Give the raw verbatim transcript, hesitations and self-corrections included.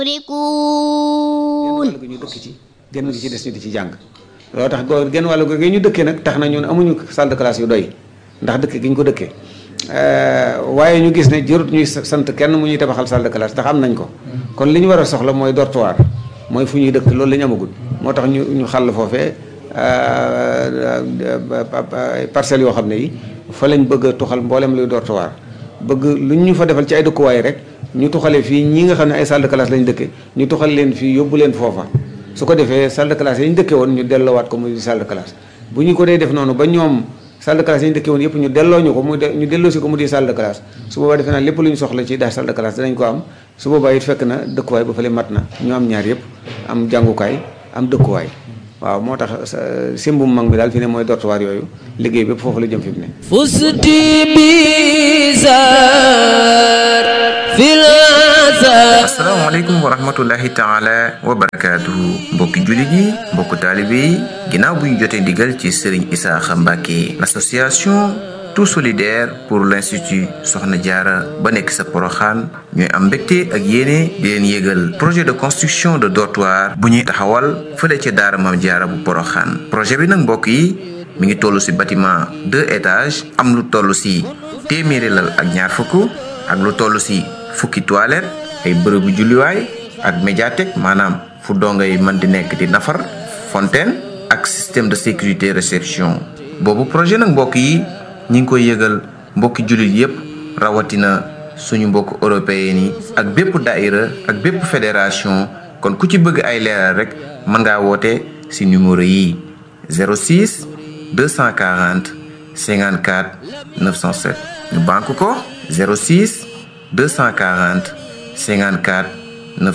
wàllu gi ñu dëkk ci genn gi ci des ñu di ci jàng loolu tax goo genn wàllu gi ñu dëkkee nag tax na ñun amuñu salle de classe yu doy ndax dëkk gi ñu ko dëkkee waaye ñu gis ne jërut ñuy sant kenn mu ñuy tabaxal salle de classe ndax am nañ ko kon li ñu war a soxla mooy dortoir mooy fu ñuy dëkk loolu la ñu amagul moo tax ñu ñu xàll foofee parcelles yoo xam ne yi fa lañ bëgg a tuxal mboolem luy dortoir bëgg lu ñu fa defal ci ay dëkkuwaay rek ñu tuxale fii ñi nga xam ne ay salle de classe lañ dëkke ñu tuxal leen fii yóbbu leen foofa su ko defee salle de classe yi ñu dëkke woon ñu delloowaat ko muy salle de classe bu ñu ko dee def noonu ba ñoom salle de classe yi ñu dëkke woon yëpp ñu delloo ñu ko muy ñu delloo si ko mu di salle de classe su boobaa defe naa lépp lu ñu soxla ci daal salle de classe danañ ko am su boobaa it fekk na dëkkuwaay ba fële mat na ñu am ñaar yëpp am jàngukaay am dëkkuwaay waaw moo tax simbum mag mi daal fi ne mooy dortoir yooyu liggéey bépp foofu la jëm fi mu ne fusti bizar fil asalaamaaleykum wa rahmatullahi taala wa barakaatuhu mbokki jullit yi mbokku taalibe yi ginnaaw bu ñu jotee ndigal ci Serigne Isaaxa Mbàkke l'association tout solidaire pour l'institut Soxna Jaara ba nekk sa Poroxaan ñooy am mbégte ak yéene di leen yégal projet de construction de dortoir bu ñuy taxawal fële ca daara Maam Jaara bu Poroxaan projet bi nag mbokk yi mi ngi toll ci bâtiment deux étages am lu toll ci téeméeri lal ak ñaar fukk ak lu toll ci fukki toilette ay bërëbu julliwaay ak médiathèque maanaam fu dongo yi mën di nekk di nafar fontaine ak système de sécurité réception boobu projet nag mbokk yi ñi ngi koy yëgal mbokki jullit yépp rawatina suñu mbokk européen yi ak bépp daïra ak bépp fédération kon ku ci bëgg ay leeral rek mën ngaa woote ci numéro yi zéro six deux cent quarante cinquante-quatre neuf cent sept ñu banque ko zéro six deux cent quarante cinquante-quatre